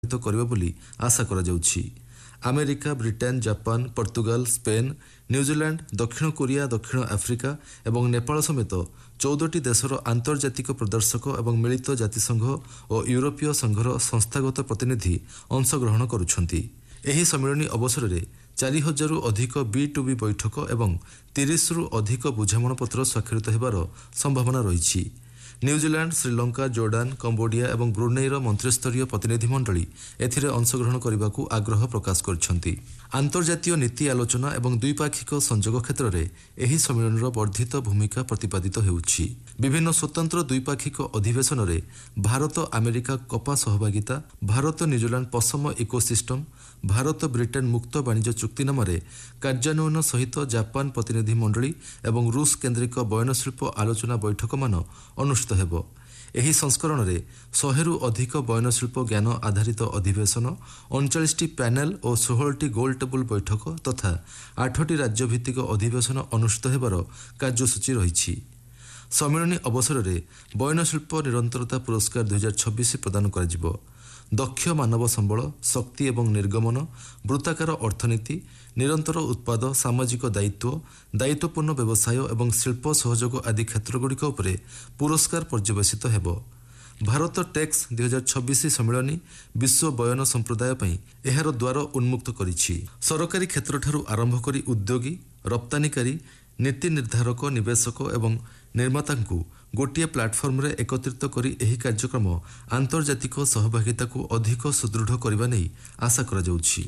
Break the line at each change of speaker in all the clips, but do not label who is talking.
କରିବ ବୋଲି ଆଶା କରାଯାଉଛି। America, Britain, Japan, Portugal, Spain, New Zealand, ଦକ୍ଷିଣ କୋରିଆ, ଦକ୍ଷିଣ ଆଫ୍ରିକା ଏବଂ ନେପାଳ ସମେତ 14ଟି ଦେଶର ଆନ୍ତର୍ଜାତିକ ପ୍ରଦର୍ଶକ ଏବଂ ମିଳିତ ଜାତିସଂଘ ଓ ୟୁରୋପୀୟ ସଂଘର ସଂସ୍ଥାଗତ ପ୍ରତିନିଧି ଅଂଶଗ୍ରହଣ କରୁଛନ୍ତି। ଏହି ସମ୍ମିଳନୀ ଅବସରରେ 4,000ରୁ ଅଧିକ B2B ବୈଠକ ଏବଂ 30ରୁ ଅଧିକ ବୁଝାମଣାପତ୍ର ସ୍ୱାକ୍ଷରିତ ହେବାର ସମ୍ଭାବନା ରହିଛି। ନ୍ୟୁଜିଲାଣ୍ଡ, ଶ୍ରୀଲଙ୍କା, ଜୋର୍ଡାନ, କମ୍ବୋଡିଆ ଏବଂ ବ୍ରୁନେଇର ମନ୍ତ୍ରୀସ୍ତରୀୟ ପ୍ରତିନିଧି ମଣ୍ଡଳୀ ଏଥିରେ ଅଂଶଗ୍ରହଣ କରିବାକୁ ଆଗ୍ରହ ପ୍ରକାଶ କରିଛନ୍ତି। ଆନ୍ତର୍ଜାତୀୟ ନୀତି ଆଲୋଚନା ଏବଂ ଦ୍ୱିପାକ୍ଷିକ ସଂଯୋଗ କ୍ଷେତ୍ରରେ ଏହି ସମ୍ମିଳନୀର ବର୍ଦ୍ଧିତ ଭୂମିକା ପ୍ରତିପାଦିତ ହେଉଛି। ବିଭିନ୍ନ ସ୍ୱତନ୍ତ୍ର ଦ୍ୱିପାକ୍ଷିକ ଅଧିବେଶନରେ ଭାରତ ଆମେରିକା କପା ସହଭାଗିତା, Bharat New Zealand ପଶମ ecosystem, Bharat Britain ମୁକ୍ତ ବାଣିଜ୍ୟ ଚୁକ୍ତିନାମାରେ କାର୍ଯ୍ୟାନ୍ୱୟନ ସହିତ ଜାପାନ ପ୍ରତିନିଧି ମଣ୍ଡଳୀ ଏବଂ ରୁଷ କେନ୍ଦ୍ରିକ ବୟନଶିଳ୍ପ ଆଲୋଚନା ବୈଠକମାନ ଅନୁଷ୍ଠିତ ହେବ। ଏହି ସଂସ୍କରଣରେ 100ରୁ ଅଧିକ ବୟନଶିଳ୍ପ ଜ୍ଞାନ ଆଧାରିତ ଅଧିବେଶନ, 39ଟି ପ୍ୟାନେଲ ଓ 16ଟି ଗୋଲ ଟେବୁଲ ବୈଠକ ତଥା 8ଟି ରାଜ୍ୟଭିତ୍ତିକ ଅଧିବେଶନ ଅନୁଷ୍ଠିତ ହେବାର କାର୍ଯ୍ୟସୂଚୀ ରହିଛି। ସମ୍ମିଳନୀ ଅବସରରେ ବୟନଶିଳ୍ପ ନିରନ୍ତରତା ପୁରସ୍କାର 2026 ପ୍ରଦାନ କରାଯିବ। ଦକ୍ଷ ମାନବ ସମ୍ବଳ, ଶକ୍ତି ଏବଂ ନିର୍ଗମନ, ବୃତ୍ତାକାର ଅର୍ଥନୀତି, ନିରନ୍ତର ଉତ୍ପାଦ, ସାମାଜିକ ଦାୟିତ୍ୱ, ଦାୟିତ୍ୱପୂର୍ଣ୍ଣ ବ୍ୟବସାୟ ଏବଂ ଶିଳ୍ପ ସହଯୋଗ ଆଦି କ୍ଷେତ୍ରଗୁଡ଼ିକ ଉପରେ ପୁରସ୍କାର ପର୍ଯ୍ୟବେସିତ ହେବ। ଭାରତ ଟେକ୍ସ 2026 ସମ୍ମିଳନୀ ବିଶ୍ୱ ବୟନ ସମ୍ପ୍ରଦାୟ ପାଇଁ ଏହାର ଦ୍ୱାର ଉନ୍ମୁକ୍ତ କରିଛି। ସରକାରୀ କ୍ଷେତ୍ରଠାରୁ ଆରମ୍ଭ କରି ଉଦ୍ୟୋଗୀ, ରପ୍ତାନିକାରୀ, ନୀତି ନିର୍ଦ୍ଧାରକ, ନିବେଶକ ଏବଂ ନିର୍ମାତାଙ୍କୁ ଗୋଟିଏ ପ୍ଲାଟଫର୍ମରେ ଏକତ୍ରିତ କରି ଏହି କାର୍ଯ୍ୟକ୍ରମ ଆନ୍ତର୍ଜାତିକ ସହଭାଗିତାକୁ ଅଧିକ ସୁଦୃଢ଼ କରିବା ନେଇ ଆଶା କରାଯାଉଛି।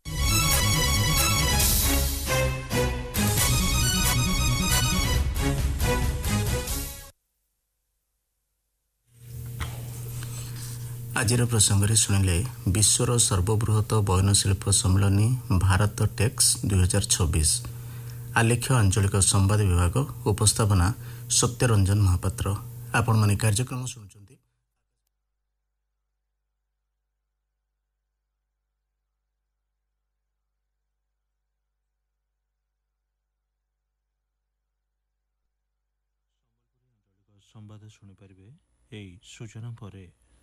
ଆଜିର ପ୍ରସଙ୍ଗରେ ଶୁଣିଲେ ବିଶ୍ୱର ସର୍ବବୃହତ ବୟନଶିଳ୍ପ ସମ୍ମିଳନୀ ଭାରତ ଟେକ୍ସ 2026। ଆଲେଖ୍ୟ ଆଞ୍ଚଳିକ ସମ୍ବାଦ ବିଭାଗ, ଉପସ୍ଥାପନା ସତ୍ୟରଞ୍ଜନ ମହାପାତ୍ର। ଆପଣମାନେ କାର୍ଯ୍ୟକ୍ରମ ଶୁଣୁଛନ୍ତି।
ସମ୍ବାଦ ଶୁଣିପାରିବେ ଏହି ସୂଚନା ପରେ।